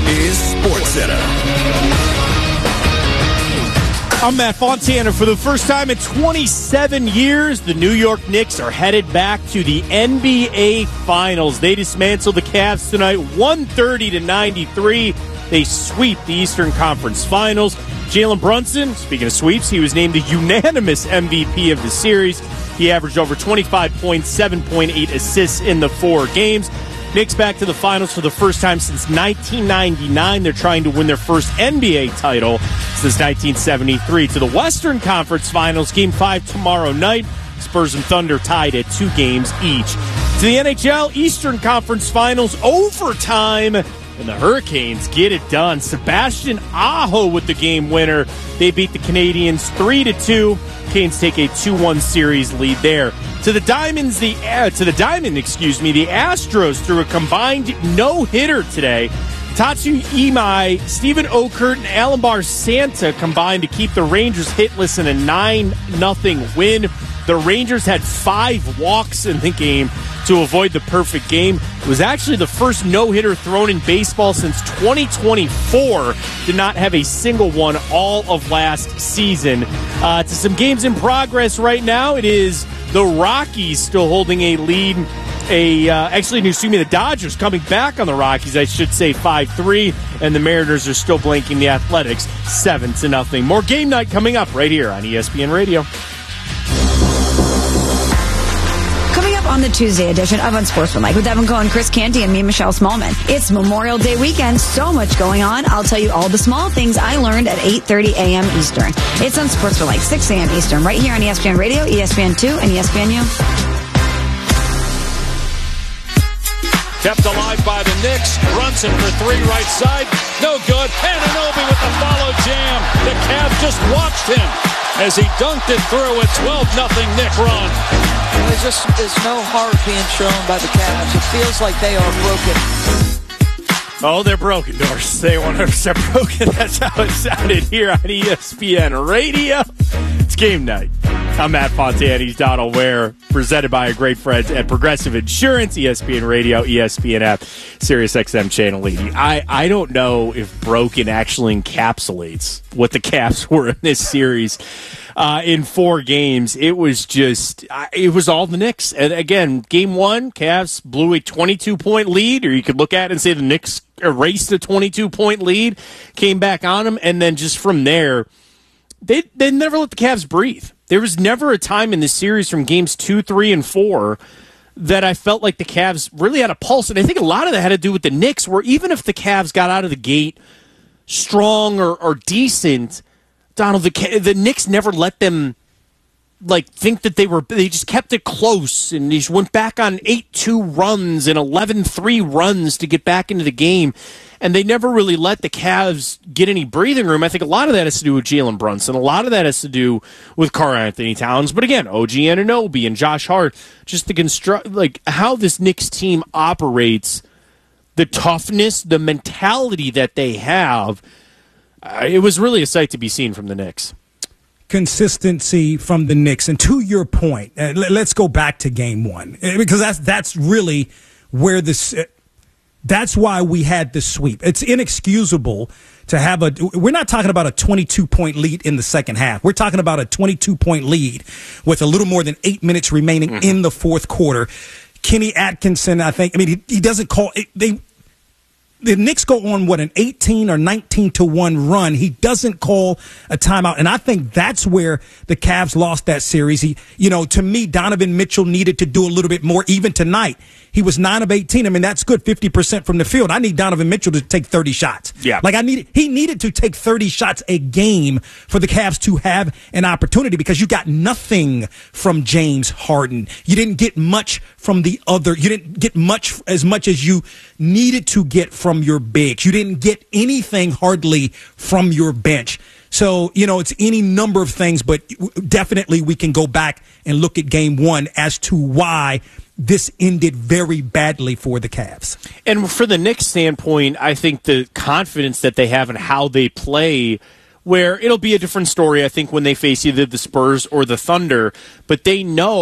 is SportsCenter. I'm Matt Fontana. For the first time in 27 years, the New York Knicks are headed back to the NBA Finals. They dismantled the Cavs tonight, 130-93. They sweep the Eastern Conference Finals. Jalen Brunson, speaking of sweeps, he was named the unanimous MVP of the series. He averaged over 25 points, 7.8 assists in the 4 games. Knicks back to the finals for the first time since 1999. They're trying to win their first NBA title since 1973. To the Western Conference Finals, Game 5 tomorrow night. Spurs and Thunder tied at 2 games each. To the NHL Eastern Conference Finals, overtime, and the Hurricanes get it done. Sebastian Aho with the game winner. They beat the Canadiens 3-2. Canes take a 2-1 series lead there. To the Diamond, the Astros threw a combined no-hitter today. Tatsu Imai, Stephen Okert, and Alambar Santa combined to keep the Rangers hitless in a 9-0 win. The Rangers had 5 walks in the game to avoid the perfect game. It was actually the first no-hitter thrown in baseball since 2024. Did not have a single one all of last season. To some games in progress right now, it is the Rockies still holding a lead. The Dodgers coming back on the Rockies, I should say 5-3, and the Mariners are still blanking the Athletics 7-0. More game night coming up right here on ESPN Radio. Coming up on the Tuesday edition of Unsportsmanlike with Evan Cohen, Chris Canty, and me, Michelle Smallman. It's Memorial Day weekend, so much going on. I'll tell you all the small things I learned at 8:30 a.m. Eastern. It's Unsportsmanlike, 6 a.m. Eastern, right here on ESPN Radio, ESPN2, and ESPNU. Kept alive by the Knicks. Brunson for 3 right side. No good. Anunoby with the follow jam. The Cavs just watched him as he dunked it through a 12-0 Knick run. There's no heart being shown by the Cavs. It feels like they are broken. Oh, they're broken, Doris. They 100% broken. That's how it sounded here on ESPN Radio. It's game night. I'm Matt Fontana. He's Donald Ware, presented by our great friends at Progressive Insurance, ESPN Radio, ESPN app, Sirius XM Channel 80. I don't know if broken actually encapsulates what the Cavs were in this series in 4 games. It was all the Knicks. And again, game 1, Cavs blew a 22-point lead, or you could look at it and say the Knicks erased a 22-point lead, came back on them, and then just from there, they never let the Cavs breathe. There was never a time in this series from games 2, 3, and 4 that I felt like the Cavs really had a pulse. And I think a lot of that had to do with the Knicks, where even if the Cavs got out of the gate strong or decent, Donald, the Knicks never let them think that they just kept it close, and they just went back on 8-2 runs and 11-3 runs to get back into the game. And they never really let the Cavs get any breathing room. I think a lot of that has to do with Jalen Brunson. A lot of that has to do with Karl-Anthony Towns. But again, OG Anunoby and Josh Hart, just to construct how this Knicks team operates, the toughness, the mentality that they have. It was really a sight to be seen from the Knicks. Consistency from the Knicks. And to your point, let's go back to game 1, because that's really where this. That's why we had the sweep. It's inexcusable to have we're not talking about a 22-point lead in the second half. We're talking about a 22-point lead with a little more than 8 minutes remaining in the fourth quarter. Kenny Atkinson, he doesn't call it. The Knicks go on, an 18 or 19-1 run. He doesn't call a timeout. And I think that's where the Cavs lost that series. To me, Donovan Mitchell needed to do a little bit more even tonight. He was 9 of 18. That's good, 50% from the field. I need Donovan Mitchell to take 30 shots. Yeah. He needed to take 30 shots a game for the Cavs to have an opportunity, because you got nothing from James Harden. You didn't get much from you didn't get as much as you needed to get from your bigs. You didn't get anything hardly from your bench. So, it's any number of things, but definitely we can go back and look at game 1 as to why this ended very badly for the Cavs. And for the Knicks standpoint, I think the confidence that they have in how they play, where it'll be a different story, I think, when they face either the Spurs or the Thunder, but they know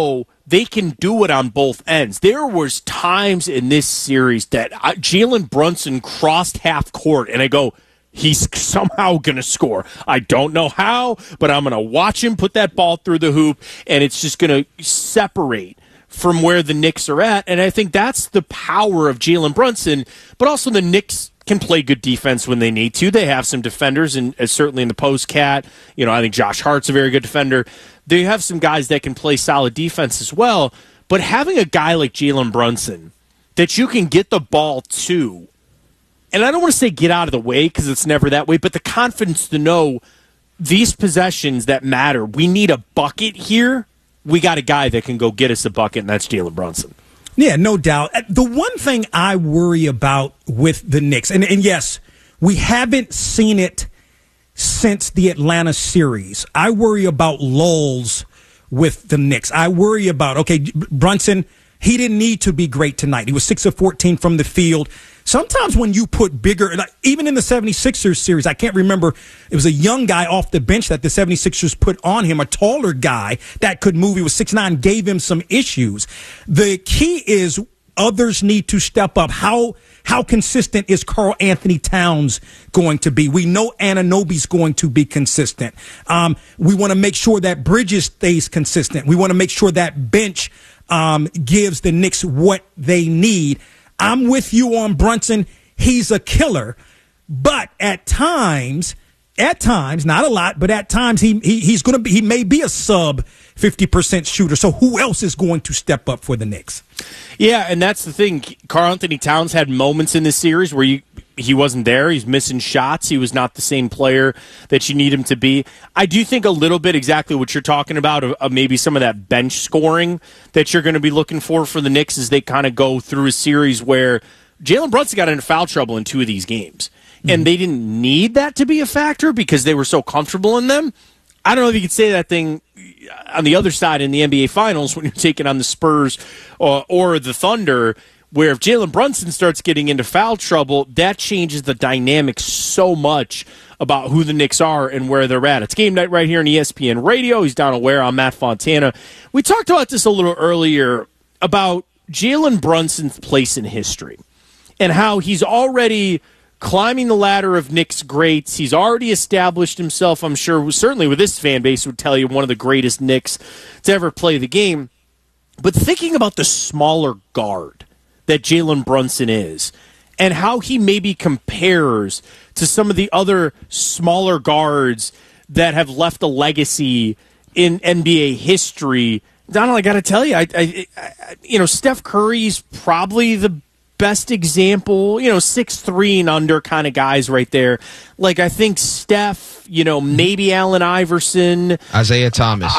they can do it on both ends. There was times in this series that Jalen Brunson crossed half court, and I go, he's somehow going to score. I don't know how, but I'm going to watch him put that ball through the hoop, and it's just going to separate from where the Knicks are at. And I think that's the power of Jalen Brunson, but also the Knicks can play good defense when they need to. They have some defenders, and certainly in the post cat. I think Josh Hart's a very good defender. They have some guys that can play solid defense as well. But having a guy like Jalen Brunson that you can get the ball to, and I don't want to say get out of the way because it's never that way, but the confidence to know these possessions that matter, we need a bucket here. We got a guy that can go get us a bucket, and that's Jalen Brunson. Yeah, no doubt. The one thing I worry about with the Knicks, and yes, we haven't seen it since the Atlanta series. I worry about lulls with the Knicks. I worry about, Brunson, he didn't need to be great tonight. He was 6 of 14 from the field. Sometimes when you put bigger, even in the 76ers series, I can't remember, it was a young guy off the bench that the 76ers put on him, a taller guy that could move. He was 6'9", gave him some issues. The key is others need to step up. How consistent is Karl Anthony Towns going to be? We know Anunoby's going to be consistent. We want to make sure that Bridges stays consistent. We want to make sure that bench gives the Knicks what they need. I'm with you on Brunson. He's a killer, but at times, not a lot, but at times he may be a sub 50% shooter. So who else is going to step up for the Knicks? Yeah, and that's the thing. Karl Anthony Towns had moments in this series where he wasn't there. He's missing shots. He was not the same player that you need him to be. I do think a little bit exactly what you're talking about of maybe some of that bench scoring that you're going to be looking for the Knicks as they kind of go through a series where Jalen Brunson got into foul trouble in 2 of these games. Mm-hmm. And they didn't need that to be a factor because they were so comfortable in them. I don't know if you could say that thing on the other side in the NBA Finals when you're taking on the Spurs or the Thunder, where if Jalen Brunson starts getting into foul trouble, that changes the dynamic so much about who the Knicks are and where they're at. It's game night right here on ESPN Radio. He's Donald Ware. I'm Matt Fontana. We talked about this a little earlier about Jalen Brunson's place in history and how he's already climbing the ladder of Knicks greats. He's already established himself, I'm sure, certainly with this fan base, would tell you one of the greatest Knicks to ever play the game. But thinking about the smaller guard that Jalen Brunson is and how he maybe compares to some of the other smaller guards that have left a legacy in NBA history, Donald, I got to tell you, Steph Curry's probably the best example, 6'3" and under kind of guys right there. Like, I think Steph, maybe Allen Iverson. Isaiah Thomas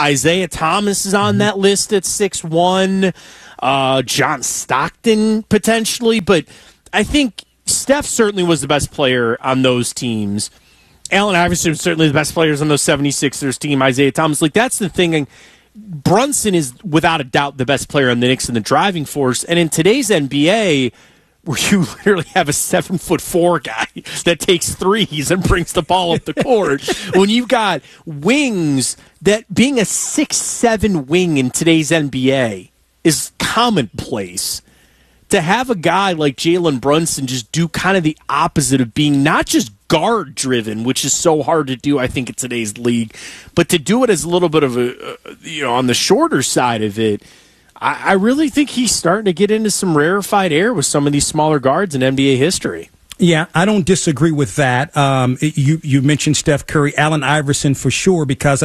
is on that list at 6'1". John Stockton, potentially. But I think Steph certainly was the best player on those teams. Allen Iverson was certainly the best players on those 76ers team. Isaiah Thomas. That's the thing. Brunson is, without a doubt, the best player on the Knicks and the driving force. And in today's NBA, where you literally have a 7'4" guy that takes threes and brings the ball up the court, when you've got wings, that being a 6'7" wing in today's NBA is commonplace. To have a guy like Jalen Brunson just do kind of the opposite of being not just guard driven, which is so hard to do, I think, in today's league, but to do it as a little bit of on the shorter side of it, I really think he's starting to get into some rarefied air with some of these smaller guards in NBA history. Yeah, I don't disagree with that. You mentioned Steph Curry, Allen Iverson for sure, because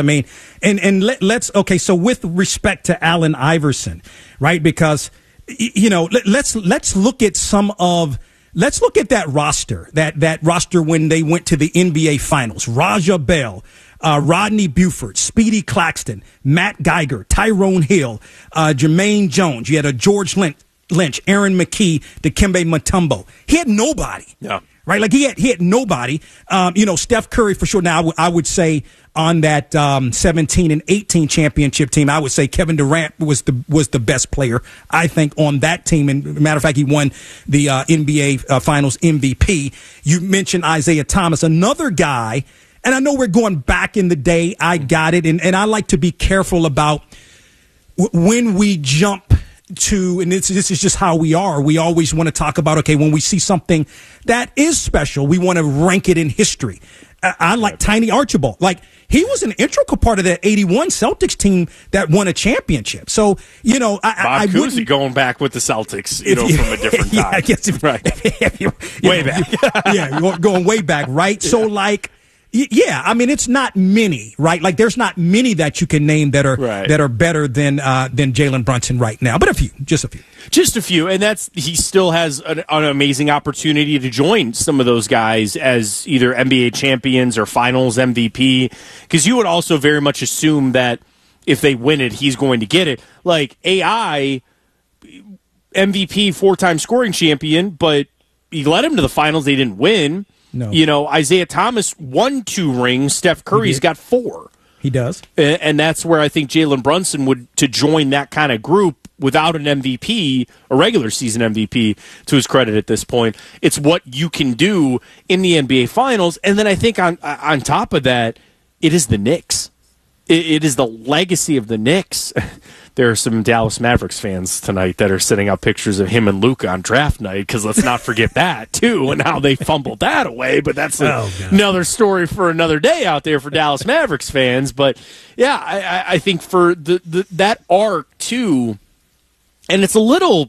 so with respect to Allen Iverson, right? Because let's look at that roster, that roster when they went to the NBA Finals. Raja Bell, Rodney Buford, Speedy Claxton, Matt Geiger, Tyrone Hill, Jermaine Jones. You had a George Lynch, Aaron McKee, Dikembe Mutombo. He had nobody. Yeah. Right? Like he had nobody. Steph Curry for sure. Now I would say on that 17 and 18 championship team, I would say Kevin Durant was the best player, I think, on that team. And matter of fact, he won the NBA Finals MVP. You mentioned Isaiah Thomas, another guy. And I know we're going back in the day. I got it. And I like to be careful about when we jump to, and this is just how we are, we always want to talk about, okay, when we see something that is special, we want to rank it in history. I like Tiny Archibald. Like, he was an integral part of that 81 Celtics team that won a championship. So, you know, I wouldn't going back with the Celtics, from a different time. I guess right. Way back. Going way back, right? Yeah. So, like, yeah, I mean, it's not many, right? Like, there's not many that you can name that are better than Jalen Brunson right now, but just a few, and he still has an amazing opportunity to join some of those guys as either NBA champions or Finals MVP, because you would also very much assume that if they win it, he's going to get it. Like AI, MVP, 4-time scoring champion, but he led him to the Finals. They didn't win. No. You know, Isaiah Thomas won 2 rings. Steph Curry's got 4. He does. And that's where I think Jalen Brunson would, to join that kind of group without an MVP, a regular season MVP, to his credit at this point. It's what you can do in the NBA Finals. And then I think on top of that, it is the Knicks. It is the legacy of the Knicks. There are some Dallas Mavericks fans tonight that are sending out pictures of him and Luka on draft night, because let's not forget that, too, and how they fumbled that away. But that's another story for another day out there for Dallas Mavericks fans. But, yeah, I think for that arc, too, and it's a little,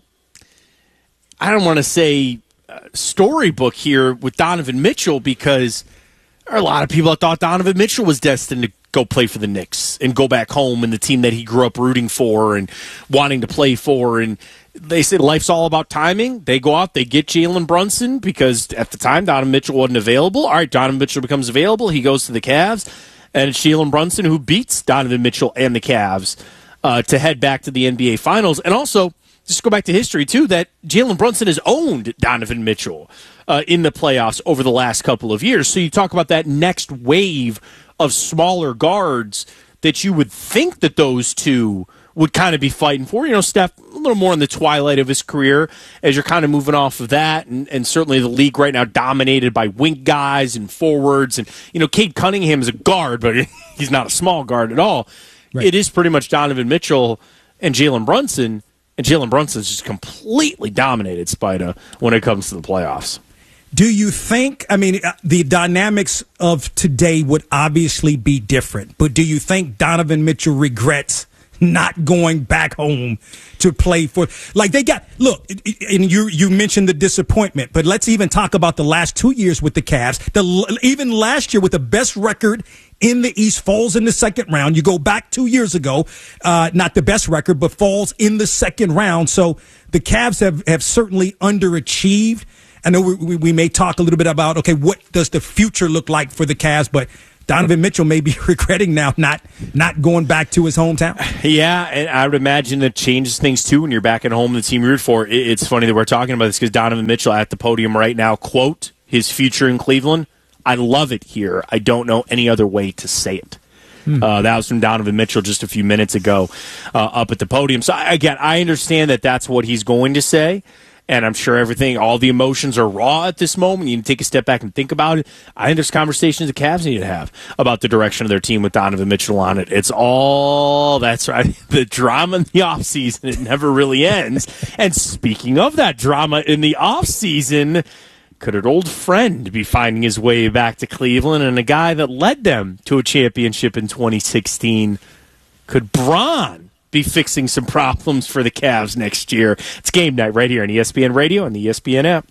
I don't want to say storybook here with Donovan Mitchell, because there are a lot of people that thought Donovan Mitchell was destined to go play for the Knicks and go back home in the team that he grew up rooting for and wanting to play for. And they said life's all about timing. They go out, they get Jalen Brunson, because at the time Donovan Mitchell wasn't available. All right, Donovan Mitchell becomes available. He goes to the Cavs, and it's Jalen Brunson who beats Donovan Mitchell and the Cavs to head back to the NBA Finals. And also, just go back to history, too, that Jalen Brunson has owned Donovan Mitchell in the playoffs over the last couple of years. So you talk about that next wave of smaller guards that you would think that those two would kind of be fighting for. You know, Steph, a little more in the twilight of his career as you're kind of moving off of that, and certainly the league right now dominated by wing guys and forwards. And, you know, Cade Cunningham is a guard, but he's not a small guard at all. Right. It is pretty much Donovan Mitchell and Jalen Brunson, and Jalen Brunson's just completely dominated Spida when it comes to the playoffs. Do you think, I mean, the dynamics of today would obviously be different, but do you think Donovan Mitchell regrets not going back home to play for, like they got, look, and you mentioned the disappointment, but let's even talk about the last 2 years with the Cavs. Even last year with the best record in the East, falls in the second round. You go back 2 years ago, not the best record, but falls in the second round. So the Cavs have certainly underachieved. I know we may talk a little bit about, okay, what does the future look like for the Cavs, but Donovan Mitchell may be regretting now not going back to his hometown. Yeah, and I would imagine that changes things, too, when you're back at home, the team you root for. It's funny that we're talking about this because Donovan Mitchell at the podium right now, quote, his future in Cleveland, I love it here. I don't know any other way to say it. That was from Donovan Mitchell just a few minutes ago up at the podium. So, again, I understand that that's what he's going to say. And I'm sure all the emotions are raw at this moment. You need to take a step back and think about it. I think there's conversations the Cavs need to have about the direction of their team with Donovan Mitchell on it. It's all, that's right, the drama in the offseason. It never really ends. And speaking of that drama in the offseason, could an old friend be finding his way back to Cleveland, and a guy that led them to a championship in 2016? Could Bron be fixing some problems for the Cavs next year? It's Game Night right here on ESPN Radio and the ESPN app.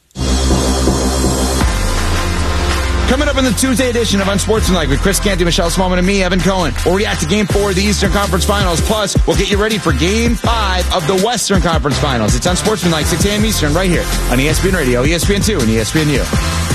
Coming up in the Tuesday edition of Unsportsmanlike with Chris Canty, Michelle Smallman, and me, Evan Cohen. We'll react to Game 4 of the Eastern Conference Finals. Plus, we'll get you ready for Game 5 of the Western Conference Finals. It's Unsportsmanlike, 6 a.m. Eastern, right here on ESPN Radio, ESPN2, and ESPNU.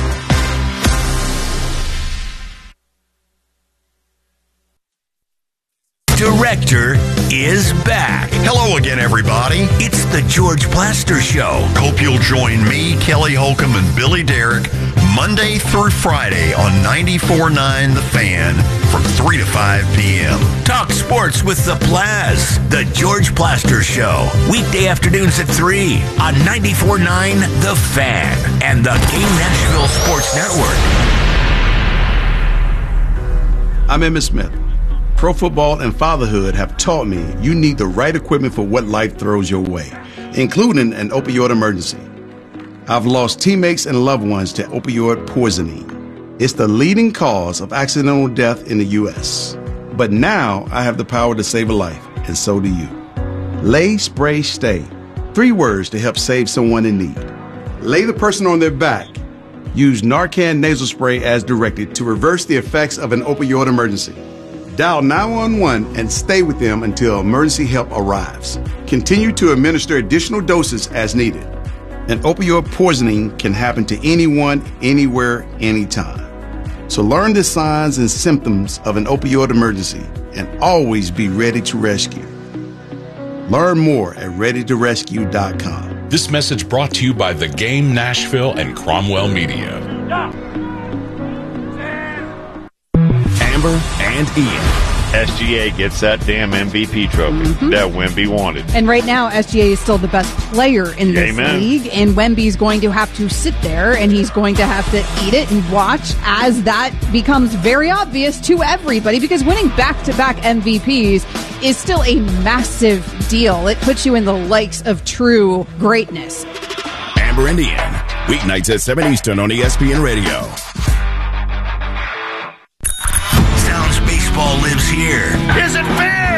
Director is back. Hello again, everybody. It's the George Plaster Show. Hope you'll join me, Kelly Holcomb, and Billy Derrick Monday through Friday on 94.9 The Fan from 3 to 5 p.m. Talk sports with the Plaz. The George Plaster Show. Weekday afternoons at 3 on 94.9 The Fan and the Game Nashville Sports Network. I'm Emmitt Smith. Pro football and fatherhood have taught me you need the right equipment for what life throws your way, including an opioid emergency. I've lost teammates and loved ones to opioid poisoning. It's the leading cause of accidental death in the U.S. But now I have the power to save a life, and so do you. Lay, Spray, Stay. 3 words to help save someone in need. Lay the person on their back. Use Narcan nasal spray as directed to reverse the effects of an opioid emergency. Dial 911 and stay with them until emergency help arrives. Continue to administer additional doses as needed. An opioid poisoning can happen to anyone, anywhere, anytime. So learn the signs and symptoms of an opioid emergency and always be ready to rescue. Learn more at readytorescue.com. This message brought to you by The Game Nashville and Cromwell Media. Amber and Ian. SGA gets that damn MVP trophy that Wemby wanted. And right now, SGA is still the best player in this league, and Wemby's going to have to sit there, and he's going to have to eat it and watch as that becomes very obvious to everybody, because winning back-to-back MVPs is still a massive deal. It puts you in the likes of true greatness. Amber and Ian, weeknights at 7 Eastern on ESPN Radio. Sounds baseball lives here. Is it fair?